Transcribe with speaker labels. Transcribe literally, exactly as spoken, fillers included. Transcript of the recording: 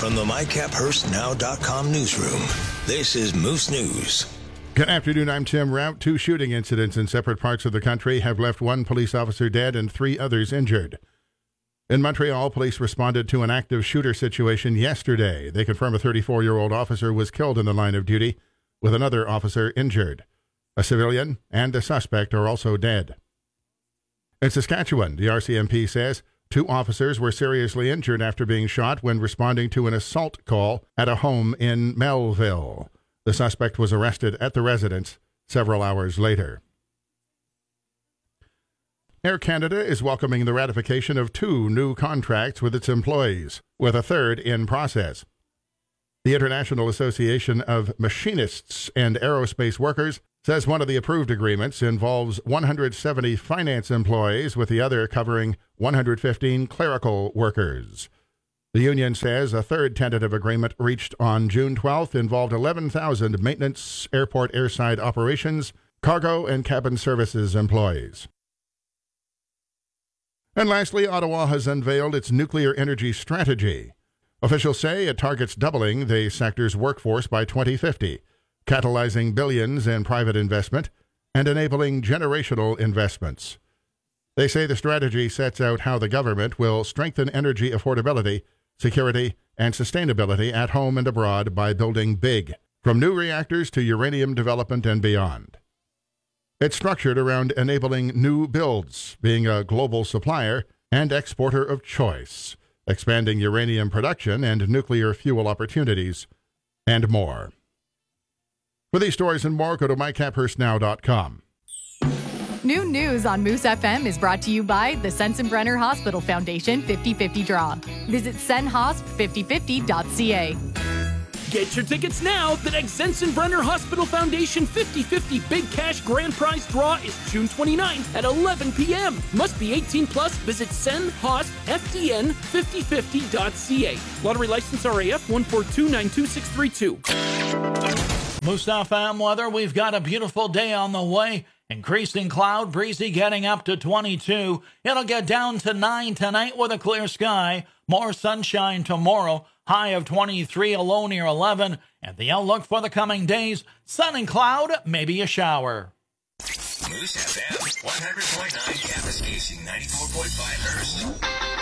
Speaker 1: From the my cap hurst now dot com newsroom, this is Moose News.
Speaker 2: Good afternoon, I'm Tim Rout. Two shooting incidents in separate parts of the country have left one police officer dead and three others injured. In Montreal, police responded to an active shooter situation yesterday. They confirm a thirty-four-year-old officer was killed in the line of duty, with another officer injured. A civilian and a suspect are also dead. In Saskatchewan, the R C M P says two officers were seriously injured after being shot when responding to an assault call at a home in Melville. The suspect was arrested at the residence several hours later. Air Canada is welcoming the ratification of two new contracts with its employees, with a third in process. The International Association of Machinists and Aerospace Workers says one of the approved agreements involves one hundred seventy finance employees, with the other covering one hundred fifteen clerical workers. The union says a third tentative agreement reached on June twelfth involved eleven thousand maintenance, airport airside operations, cargo, and cabin services employees. And lastly, Ottawa has unveiled its nuclear energy strategy. Officials say it targets doubling the sector's workforce by twenty fifty, catalyzing billions in private investment and enabling generational investments. They say the strategy sets out how the government will strengthen energy affordability, security, and sustainability at home and abroad by building big, from new reactors to uranium development and beyond. It's structured around enabling new builds, being a global supplier and exporter of choice, expanding uranium production and nuclear fuel opportunities, and more. For these stories and more, go to my cap hurst now dot com.
Speaker 3: New news on Moose F M is brought to you by the Sensenbrenner Hospital Foundation fifty fifty Draw. Visit sen hosp fifty fifty dot c a.
Speaker 4: Get your tickets now. The next Sensenbrenner Hospital Foundation fifty fifty Big Cash Grand Prize Draw is June twenty-ninth at eleven p.m. Must be eighteen plus. Visit sen hosp f d n fifty fifty dot c a. Lottery license R A F one four two nine two six three two.
Speaker 5: Moose F M weather, we've got a beautiful day on the way. Increasing cloud, breezy getting up to twenty-two. It'll get down to nine tonight with a clear sky. More sunshine tomorrow. High of twenty-three, a low near eleven. And the outlook for the coming days, sun and cloud, maybe a shower.
Speaker 1: Moose F M, one hundred point nine Campus Station, ninety-four point five Hurst.